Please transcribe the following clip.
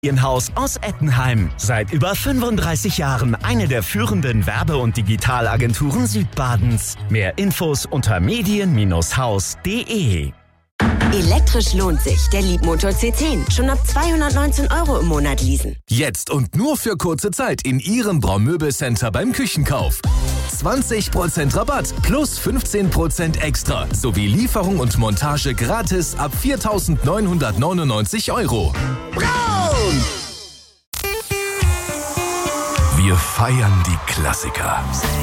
Haus aus Ettenheim. Seit über 35 Jahren eine der führenden Werbe- und Digitalagenturen Südbadens. Mehr Infos unter medien-haus.de. Elektrisch lohnt sich. Der Leapmotor C10. Schon ab 219 € im Monat leasen. Jetzt und nur für kurze Zeit in Ihrem Braumöbelcenter beim Küchenkauf. 20% Rabatt plus 15% extra sowie Lieferung und Montage gratis ab 4.999 €. Braun! Wir feiern die Klassiker.